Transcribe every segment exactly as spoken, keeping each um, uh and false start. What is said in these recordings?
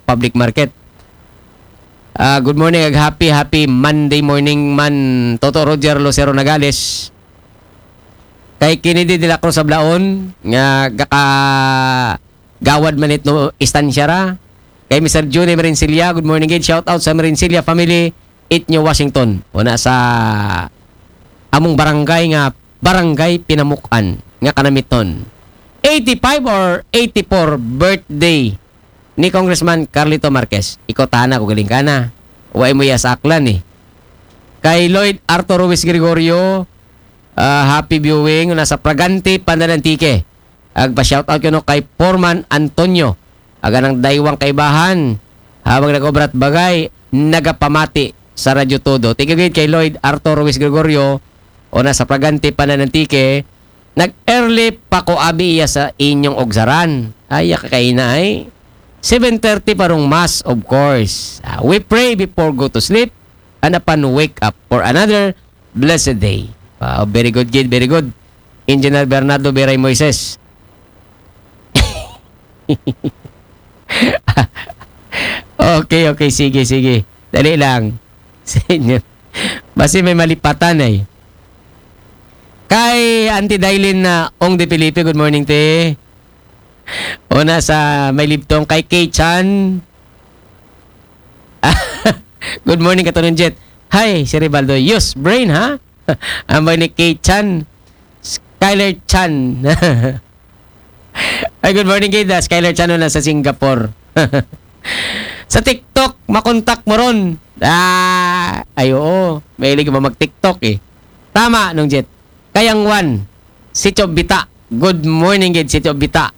Public Market. Uh, good morning, ag happy, happy Monday morning man, Toto Roger Lucero Nagales. Kay Kennedy de la Cruz sa Blaon, nga gaka gawad manit no istansya ra. Kay mister Juni Marincilia, good morning again. Shout out sa Marincilia family, Itnyo, Washington. Una sa among barangay nga, Barangay Pinamukan, nga kanamiton. eighty-five or eighty-four birthday ni Congressman Carlito Marquez. Ikaw tana ko galing ka na. Huwag mo ya sa aklan eh. Kay Lloyd Arthur Ruiz Gregorio, uh, happy viewing. Nasa Pragante, Pandanantique. Agpa-shoutout ko no kay Foreman Antonio. Aga ng daywang kaibahan. Habang nag-obrat bagay, nagapamati sa Radyo Todo. Tigagid kay Lloyd Arthur Ruiz Gregorio o nasa Pragante, Pandanantique. Nag-early pa ko abi iya sa inyong ogsaran. Ay, kakaina ay. seven thirty parong mass, of course. Uh, we pray before go to sleep and upon wake up for another blessed day. Wow, very good, kid. Very good. Engineer Bernardo Beray Moises. okay, okay. Sige, sige. Dali lang. Senyor. Basi may malipatan eh. Kay Auntie Dailin na Ong de Felipe, good morning, te. Una sa may libtong kay Kay Chan. Good morning, Katunon Jet. Hi, si Rivaldo. Yus, brain, ha? Ambay ni Kay Chan. Skyler Chan. Ay, good morning, kay da. Skyler Chan na sa Singapore. Sa TikTok, makontak mo ron. Ah, ay oo. May ilig mo mag-TikTok eh. Tama, nung Jet. Kayang Juan, si Chobita. Good morning, kid, si Chobita.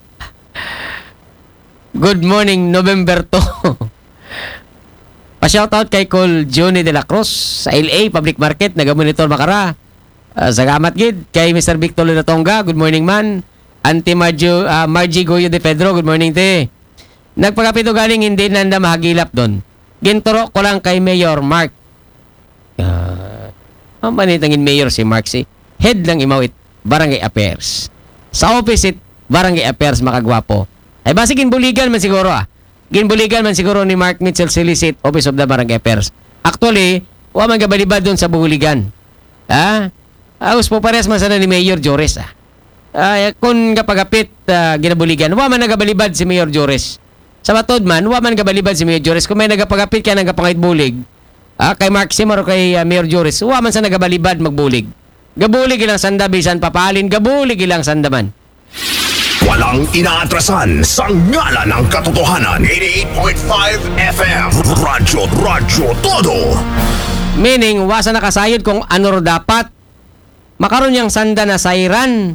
Good morning, November two. Pa-shoutout kay Col Johnny de la Cruz sa L A Public Market, nagamonitor makara. Uh, sagamat gid kay mister Victor Latonga, good morning man. Auntie Margie, uh, Margie Goyo de Pedro, good morning te. Nagpagapito galing hindi nanda mahagilap doon. Ginturo ko lang kay Mayor Mark. Uh, ang panitangin Mayor si Mark si head ng Imawit Barangay Affairs. Sa opposite Barangay Affairs makagwapo. Ay basi ginbuligan man siguro ah. Ginbuligan man siguro ni Mark Mitchell Silicit, Office of the Barangay Affairs. Actually, wa man gabalibad doon sa buligan. Ha? Agus po pares man sana ni Mayor Jores ah. Ay kun kapagapit uh, ginabuligan, wa man nagabalibad si Mayor Jores. Sa matod man, wa man gabalibad si Mayor Jores. Kung may nagapagapit kaya nagapangit bulig, ah, kay Mark Sim o kay uh, Mayor Jores, wa man sa nagabalibad magbulig. Gabulig ilang sanda bisan papalin, gabulig ilang sandaman. Walang inaatrasan sa ngala ng katotohanan. eighty-eight point five F M Radyo, Radyo Todo. Meaning, wasa nakasayod kung ano dapat. Makaroon yung sanda na sayran.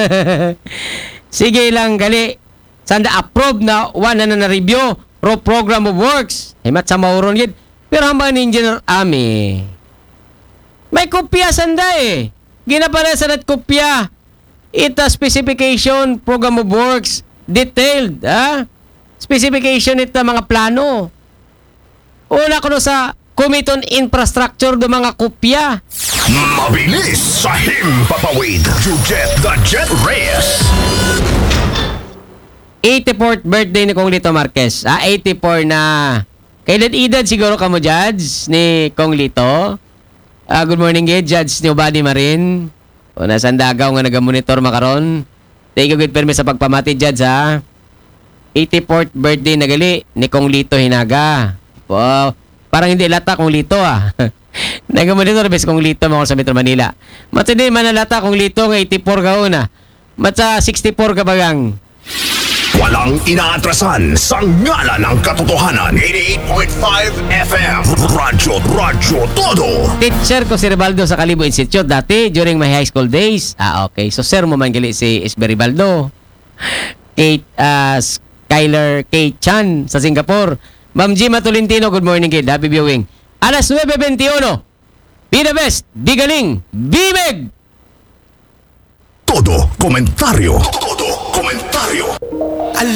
Sige lang, gali. Sanda approve na one na na review pro program of works. Himat sa mauron yun. Pero hamba ni Engineer Ami. May kopya sanda eh. Ginapala sa nat kopya. Ita specification, program of works, detailed, ha? Specification ita mga plano. Una ko no sa Committee Infrastructure do mga kopya. Mabilis sa himpapawid. You get the Jet Reyes. eighty-fourth birthday ni Kong Lito Marquez. Ah, eighty-four na. Kailan edad siguro ka mo, Judge, ni Kong Lito? Ah, good morning, eh, Judge ni Ubadi Marin. O nasan dagaw nga nagamonitor makaron. Thank you, good permis sa pagpamati, Judge, ha? eighty-fourth birthday na gali ni Kong Lito Hinaga. Wow. Parang hindi lata Kong Lito, ah. Nagamonitor, bes Kong Lito mga sa Metro Manila. Matindi man lata Kong Lito nga eighty-four ka una. Matsa sixty-four ka bagang. Walang inaatrasan sa ngala ng katotohanan. eighty-eight point five F M Radyo, Radyo Todo. Teacher ko si Rivaldo sa Kalibo Institute dati during my high school days. Ah, okay. So, sir mo man gali si Isbe Rivaldo. Kate, uh, Skyler Kate Chan sa Singapore. Ma'am Gima Tolentino, good morning kid. Happy viewing. Alas nine twenty-one. Be the best. Be galing. Be big. Todo komentaryo. Todo komentaryo.